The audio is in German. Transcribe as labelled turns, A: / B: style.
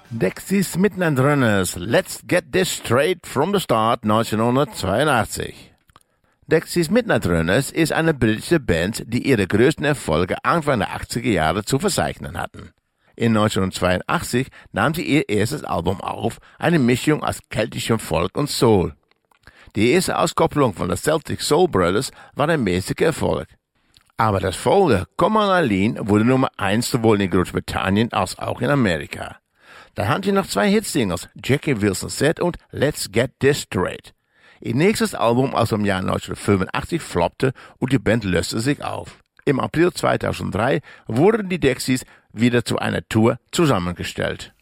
A: Dexys Midnight Runners, Let's Get This Straight from the Start 1982. Dexys Midnight Runners ist eine britische Band, die ihre größten Erfolge Anfang der 80er Jahre zu verzeichnen hatten. In 1982 nahm sie ihr erstes Album auf, eine Mischung aus keltischem Folk und Soul. Die erste Auskopplung von den Celtic Soul Brothers war ein mäßiger Erfolg. Aber das Folge Come On Eileen wurde Nummer 1 sowohl in Großbritannien als auch in Amerika. Dann hatten sie noch 2 Hitsingles, Jackie Wilson Said und Let's Get This Straight. Ihr nächstes Album aus dem Jahr 1985 floppte und die Band löste sich auf. Im April 2003 wurden die Dexys wieder zu einer Tour zusammengestellt.